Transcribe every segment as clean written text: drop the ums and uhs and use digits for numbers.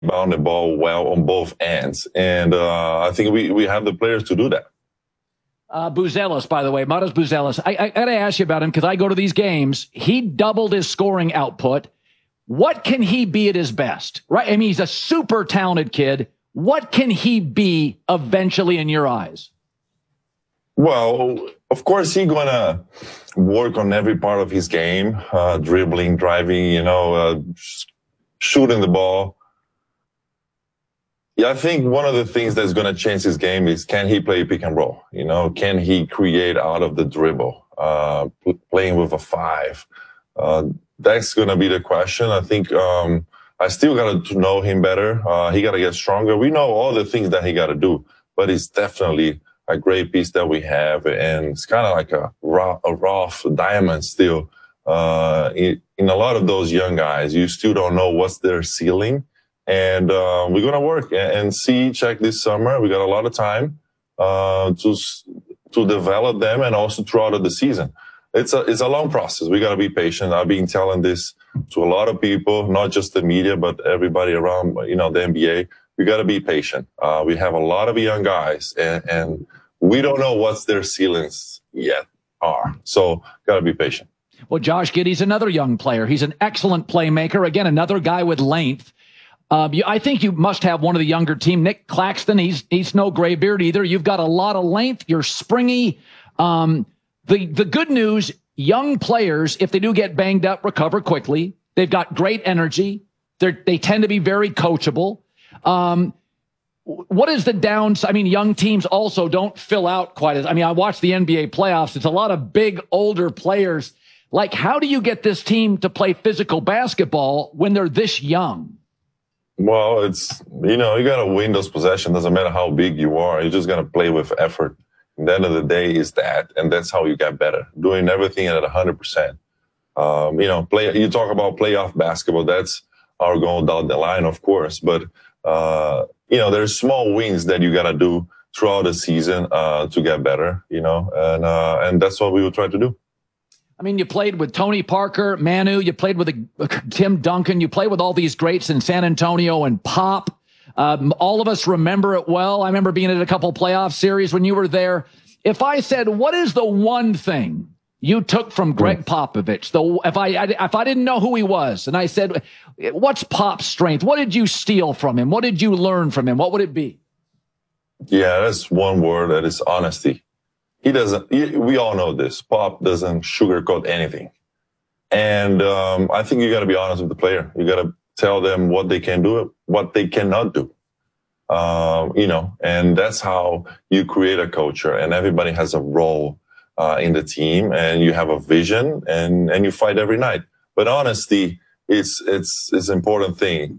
rebound the ball well on both ends. And I think we have the players to do that. Buzelis, by the way, Matas Buzelis. I got to ask you about him because I go to these games. He doubled his scoring output. What can he be at his best? Right? I mean, he's a super talented kid. What can he be eventually in your eyes? Well, of course, he's going to work on every part of his game, dribbling, driving, shooting the ball. Yeah, I think one of the things that's going to change his game is, can he play pick and roll? Can he create out of the dribble, playing with a five? That's going to be the question. I think I still got to know him better. He got to get stronger. We know all the things that he got to do, but it's definitely a great piece that we have, and it's kind of like a rough diamond still. In a lot of those young guys, you still don't know what's their ceiling, and we're going to work and check this summer. We got a lot of time to develop them, and also throughout the season. It's a long process. We got to be patient. I've been telling this to a lot of people, not just the media, but everybody around, the NBA. We got to be patient. We have a lot of young guys, and we don't know what their ceilings yet are. So got to be patient. Well, Josh Giddey's another young player. He's an excellent playmaker. Again, another guy with length. I think you must have one of the younger team. Nick Claxton, he's no graybeard either. You've got a lot of length. You're springy. The good news, young players, if they do get banged up, recover quickly. They've got great energy. They tend to be very coachable. What is the downside? I mean, young teams also don't fill out quite as, I watch the NBA playoffs. It's a lot of big, older players. Like, how do you get this team to play physical basketball when they're this young? Well, it's, you got to win those possessions. Doesn't matter how big you are. You just got to play with effort. At the end of the day is that, and that's how you get better. Doing everything at 100%. You talk about playoff basketball. That's our goal down the line, of course. But, there's small wins that you got to do throughout the season to get better, and that's what we will try to do. You played with Tony Parker, Manu, you played with Tim Duncan, you played with all these greats in San Antonio and Pop. All of us remember it well. I remember being at a couple playoff series when you were there. If I said, what is the one thing you took from Greg Popovich? If I didn't know who he was, and I said, what's Pop's strength? What did you steal from him? What did you learn from him? What would it be? Yeah, that's one word. That is honesty. We all know this. Pop doesn't sugarcoat anything. And I think you got to be honest with the player. You got to tell them what they can do, what they cannot do. And that's how you create a culture, and everybody has a role in the team, and you have a vision, and you fight every night. But honesty it's an important thing,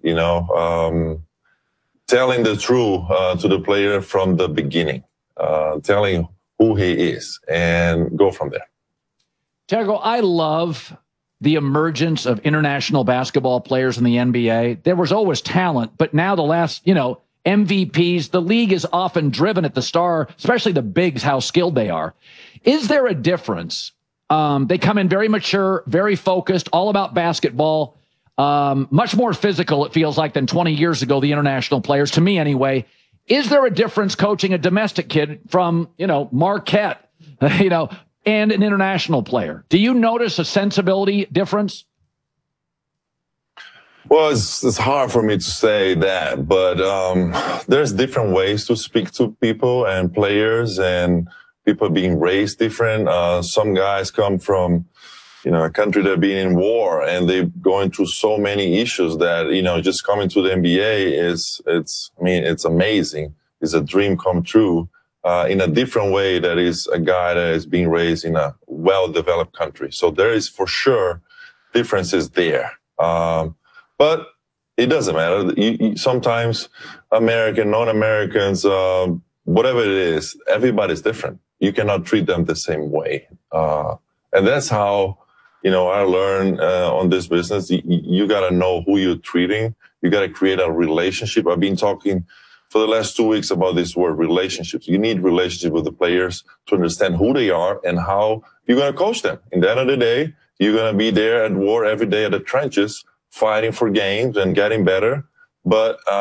telling the truth to the player from the beginning, telling who he is, and go from there. Terry, I love the emergence of international basketball players in the NBA. There was always talent, but now the last, MVPs, the league is often driven at the star, especially the bigs, how skilled they are. Is there a difference? They come in very mature, very focused, all about basketball, much more physical, it feels like, than 20 years ago, the international players, to me anyway. Is there a difference coaching a domestic kid from, Marquette, and an international player? Do you notice a sensibility difference? Well, it's hard for me to say that, but there's different ways to speak to people and players, and people being raised different. Some guys come from, a country that been in war, and they're going through so many issues that, just coming to the NBA it's amazing. It's a dream come true in a different way that is a guy that is being raised in a well-developed country. So there is for sure differences there. But it doesn't matter. Sometimes American, non-Americans, whatever it is, everybody's different. You cannot treat them the same way. And that's how, I learned on this business. You got to know who you're treating. You got to create a relationship. I've been talking for the last 2 weeks about this word, relationships. You need relationship with the players to understand who they are and how you're going to coach them. In the end of the day, you're going to be there at war every day at the trenches, fighting for games and getting better. but